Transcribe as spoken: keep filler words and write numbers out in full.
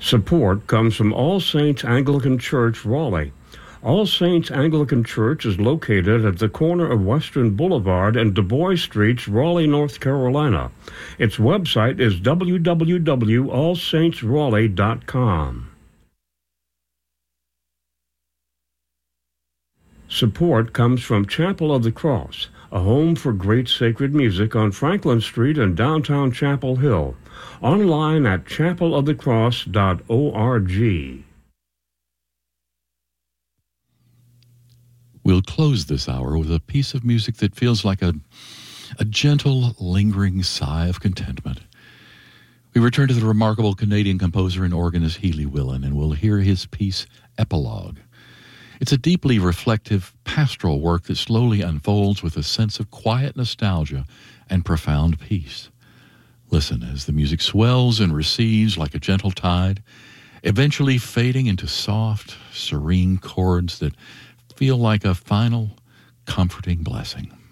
Support comes from All Saints Anglican Church, Raleigh. All Saints Anglican Church is located at the corner of Western Boulevard and Du Bois Streets, Raleigh, North Carolina. Its website is w w w dot all saints raleigh dot com. Support comes from Chapel of the Cross, a home for great sacred music on Franklin Street in downtown Chapel Hill. Online at chapel of the cross dot org. We'll close this hour with a piece of music that feels like a, a gentle, lingering sigh of contentment. We return to the remarkable Canadian composer and organist Healy Willan, and we'll hear his piece, Epilogue. It's a deeply reflective, pastoral work that slowly unfolds with a sense of quiet nostalgia and profound peace. Listen as the music swells and recedes like a gentle tide, eventually fading into soft, serene chords that feel like a final, comforting blessing.